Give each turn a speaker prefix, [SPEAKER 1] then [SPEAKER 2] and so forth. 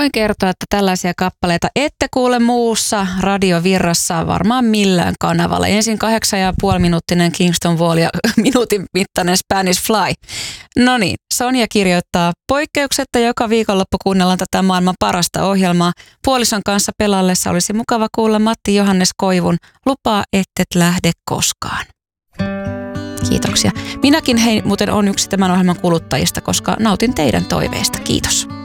[SPEAKER 1] Voin kertoa, että tällaisia kappaleita ette kuule muussa radiovirrassa varmaan millään kanavalla. Ensin 8,5-minuuttinen Kingston Wall ja minuutin mittainen Spanish Fly. No niin, Sonja kirjoittaa: poikkeuksetta joka viikonloppu kuunnellaan tätä maailman parasta ohjelmaa. Puolison kanssa pelallessa olisi mukava kuulla Matti Johannes Koivun Lupaa ettet lähde koskaan. Kiitoksia. Minäkin muuten on yksi tämän ohjelman kuluttajista, koska nautin teidän toiveista. Kiitos.